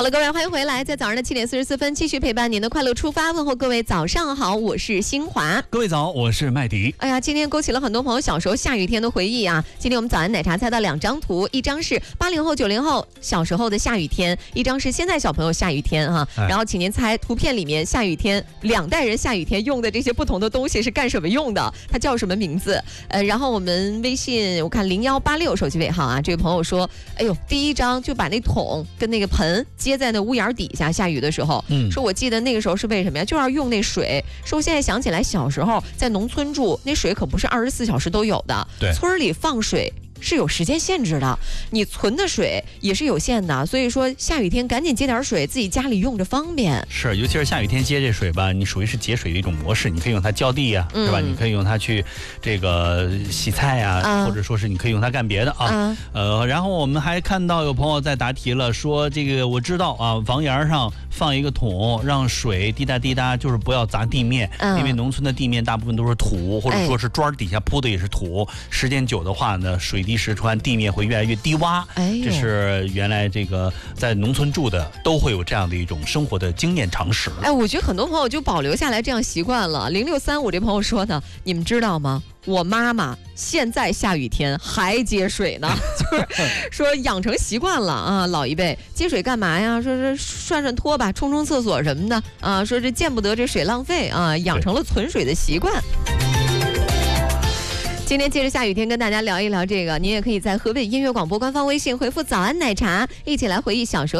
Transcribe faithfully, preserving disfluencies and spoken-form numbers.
了，各位，欢迎回来，在早上的七点四十四分，继续陪伴您的快乐出发，问候各位早上好，我是新华。 各位早，我是麦迪。 哎呀，今天勾起了很多朋友小时候下雨天的回忆啊。今天我们早安奶茶猜到两张图，一张是八零后、九零后小时候的下雨天，一张是现在小朋友下雨天哈、啊哎。然后请您猜图片里面下雨天两代人下雨天用的这些不同的东西是干什么用的？它叫什么名字？呃，然后我们微信我看零幺八六手机尾号啊，这位朋友说，哎呦，第一张就把那桶跟那个盆接在那屋檐底下，下雨的时候，嗯，说我记得那个时候是为什么呀？就要用那水。说现在想起来，小时候在农村住，那水可不是二十四小时都有的， 对， 村里放水是有时间限制的，你存的水也是有限的，所以说下雨天赶紧接点水，自己家里用着方便。 是，尤其是下雨天接这水吧，你属于是节水的一种模式，你可以用它浇地啊，嗯、是吧？你可以用它去这个洗菜啊、嗯，或者说是你可以用它干别的啊。嗯、呃，然后我们还看到有朋友在答题了，说这个我知道啊，房檐上放一个桶，让水滴答滴答，就是不要砸地面，嗯、因为农村的地面大部分都是土，或者说是砖底下铺的也是土，哎、时间久的话呢，水滴石穿，地面会越来越低洼。哎，这是原来这个在农村住的都会有这样的一种生活的经验常识。 哎，我觉得很多朋友就保留下来这样习惯了。零六三五这朋友说呢，你们知道吗？我妈妈现在下雨天还接水呢，就是说养成习惯了啊。老一辈接水干嘛呀？说是涮涮拖把、冲冲厕所什么的啊。说这见不得这水浪费啊，养成了存水的习惯。今天借着下雨天跟大家聊一聊这个，您也可以在河北音乐广播官方微信回复早安奶茶，一起来回忆小时候